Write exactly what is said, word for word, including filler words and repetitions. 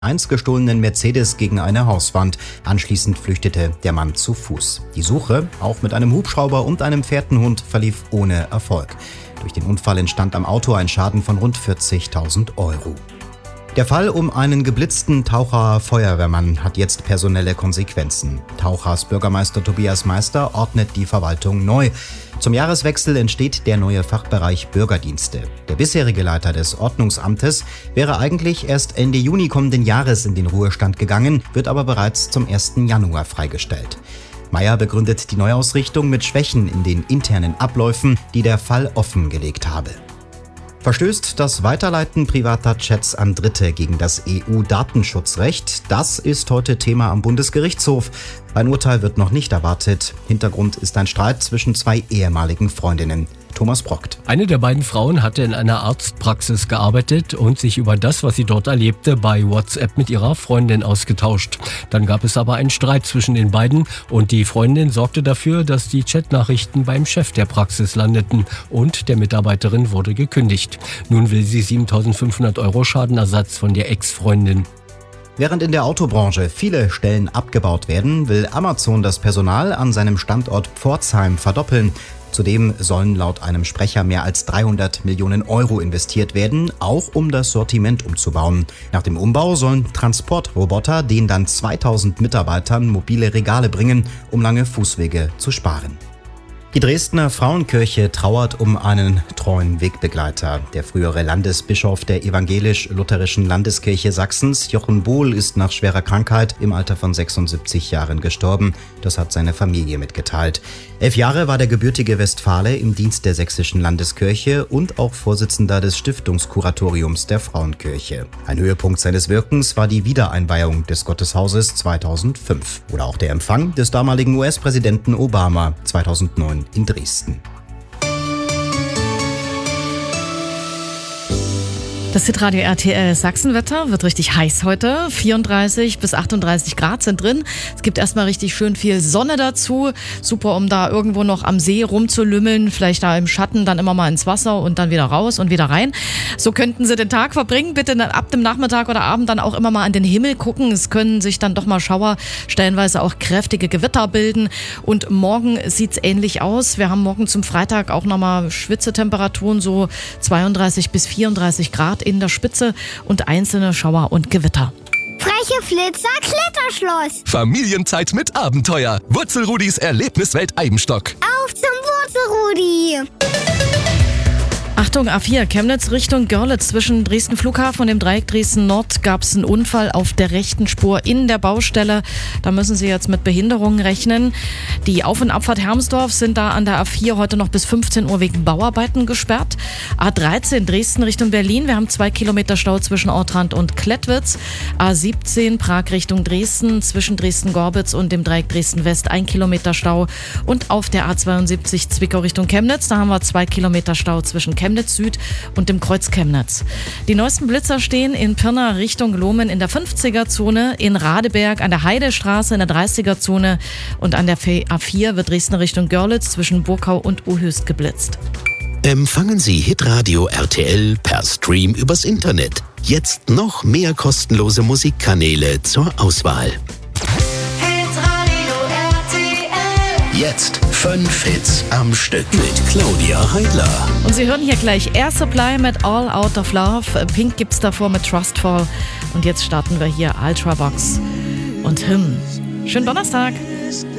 eins gestohlenen Mercedes gegen eine Hauswand. Anschließend flüchtete der Mann zu Fuß. Die Suche, auch mit einem Hubschrauber und einem Fährtenhund, verlief ohne Erfolg. Durch den Unfall entstand am Auto ein Schaden von rund vierzigtausend Euro. Der Fall um einen geblitzten Taucher Feuerwehrmann hat jetzt personelle Konsequenzen. Tauchers Bürgermeister Tobias Meister ordnet die Verwaltung neu. Zum Jahreswechsel entsteht der neue Fachbereich Bürgerdienste. Der bisherige Leiter des Ordnungsamtes wäre eigentlich erst Ende Juni kommenden Jahres in den Ruhestand gegangen, wird aber bereits zum ersten Januar freigestellt. Meier begründet die Neuausrichtung mit Schwächen in den internen Abläufen, die der Fall offengelegt habe. Verstößt das Weiterleiten privater Chats an Dritte gegen das E U-Datenschutzrecht? Das ist heute Thema am Bundesgerichtshof. Ein Urteil wird noch nicht erwartet. Hintergrund ist ein Streit zwischen zwei ehemaligen Freundinnen. Thomas Brockt. Eine der beiden Frauen hatte in einer Arztpraxis gearbeitet und sich über das, was sie dort erlebte, bei WhatsApp mit ihrer Freundin ausgetauscht. Dann gab es aber einen Streit zwischen den beiden und die Freundin sorgte dafür, dass die Chatnachrichten beim Chef der Praxis landeten und der Mitarbeiterin wurde gekündigt. Nun will sie siebentausendfünfhundert Euro Schadenersatz von der Ex-Freundin. Während in der Autobranche viele Stellen abgebaut werden, will Amazon das Personal an seinem Standort Pforzheim verdoppeln. Zudem sollen laut einem Sprecher mehr als dreihundert Millionen Euro investiert werden, auch um das Sortiment umzubauen. Nach dem Umbau sollen Transportroboter den dann zweitausend Mitarbeitern mobile Regale bringen, um lange Fußwege zu sparen. Die Dresdner Frauenkirche trauert um einen treuen Wegbegleiter. Der frühere Landesbischof der evangelisch-lutherischen Landeskirche Sachsens, Jochen Bohl, ist nach schwerer Krankheit im Alter von sechsundsiebzig Jahren gestorben. Das hat seine Familie mitgeteilt. Elf Jahre war der gebürtige Westfale im Dienst der sächsischen Landeskirche und auch Vorsitzender des Stiftungskuratoriums der Frauenkirche. Ein Höhepunkt seines Wirkens war die Wiedereinweihung des Gotteshauses zweitausendfünf oder auch der Empfang des damaligen U S-Präsidenten Obama zweitausendneun in Dresden. Das Hitradio R T L Sachsenwetter wird richtig heiß heute. vierunddreißig bis achtunddreißig Grad sind drin. Es gibt erstmal richtig schön viel Sonne dazu. Super, um da irgendwo noch am See rumzulümmeln. Vielleicht da im Schatten, dann immer mal ins Wasser und dann wieder raus und wieder rein. So könnten Sie den Tag verbringen. Bitte dann ab dem Nachmittag oder Abend dann auch immer mal an den Himmel gucken. Es können sich dann doch mal Schauer, stellenweise auch kräftige Gewitter bilden. Und morgen sieht's ähnlich aus. Wir haben morgen zum Freitag auch nochmal Schwitzetemperaturen, so zweiunddreißig bis vierunddreißig Grad in der Spitze und einzelne Schauer und Gewitter. Freche Flitzer Kletterschloss. Familienzeit mit Abenteuer. Wurzelrudis Erlebniswelt Eibenstock. Auf zum Wurzelrudi. Achtung, A vier, Chemnitz Richtung Görlitz. Zwischen Dresden Flughafen und dem Dreieck Dresden Nord gab es einen Unfall auf der rechten Spur in der Baustelle. Da müssen Sie jetzt mit Behinderungen rechnen. Die Auf- und Abfahrt Hermsdorf sind da an der A vier heute noch bis fünfzehn Uhr wegen Bauarbeiten gesperrt. A dreizehn Dresden Richtung Berlin. Wir haben zwei Kilometer Stau zwischen Ortrand und Klettwitz. A siebzehn Prag Richtung Dresden. Zwischen Dresden-Gorbitz und dem Dreieck Dresden West ein Kilometer Stau. Und auf der A zweiundsiebzig Zwickau Richtung Chemnitz. Da haben wir zwei Kilometer Stau zwischen Chemnitz Süd und dem Kreuz Chemnitz. Die neuesten Blitzer stehen in Pirna Richtung Lohmen in der fünfziger-Zone, in Radeberg an der Heidestraße in der dreißiger-Zone und an der A vier wird Dresden Richtung Görlitz zwischen Burkau und Uhöst geblitzt. Empfangen Sie Hitradio R T L per Stream übers Internet. Jetzt noch mehr kostenlose Musikkanäle zur Auswahl. Jetzt fünf Hits am Stück mit Claudia Heidler. Und Sie hören hier gleich Air Supply mit All Out of Love. Pink gibt's davor mit Trustfall. Und jetzt starten wir hier Ultravox und Hymn. Schönen Donnerstag.